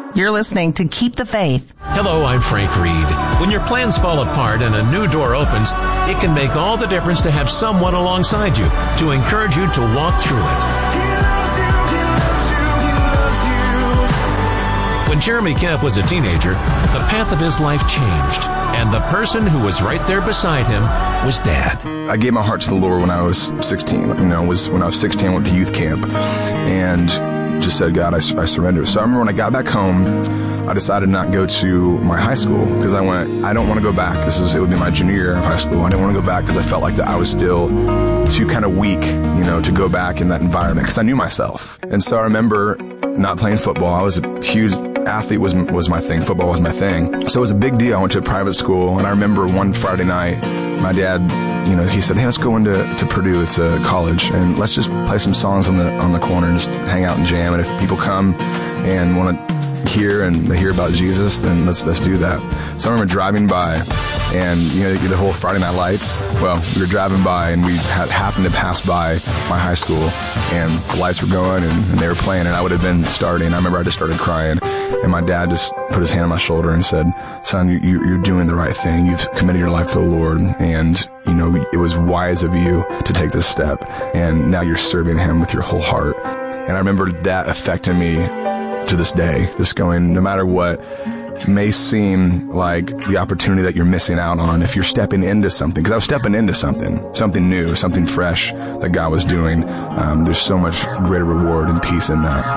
You're listening to Keep the Faith. Hello, I'm Frank Reed. When your plans fall apart and a new door opens, it can make all the difference to have someone alongside you to encourage you to walk through it. When Jeremy Camp was a teenager, the path of his life changed, and the person who was right there beside him was Dad. I gave my heart to the Lord when I was 16. When I was 16, I went to youth camp and just said, God, I surrender. So I remember when I got back home, I decided not to go to my high school because I don't want to go back. It would be my junior year of high school. I didn't want to go back because I felt like that I was still too kind of weak, to go back in that environment because I knew myself. And so I remember not playing football. I was a huge athlete was my thing. Football was my thing. So it was a big deal. I went to a private school, and I remember one Friday night, my dad, he said, hey, let's go into Purdue. It's a college, and let's just play some songs on the corner and just hang out and jam. And if people come and want to hear about Jesus, then let's do that. So I remember driving by, and the whole Friday Night Lights. Well, we were driving by, and we happened to pass by my high school, and the lights were going, and they were playing, and I would have been starting. I remember I just started crying, and my dad just put his hand on my shoulder and said, son, you're doing the right thing. You've committed your life to the Lord, and it was wise of you to take this step, and now you're serving Him with your whole heart. And I remember that affecting me to this day, just going, no matter what may seem like the opportunity that you're missing out on, if you're stepping into something, because I was stepping into something new, something fresh that God was doing, there's so much greater reward and peace in that.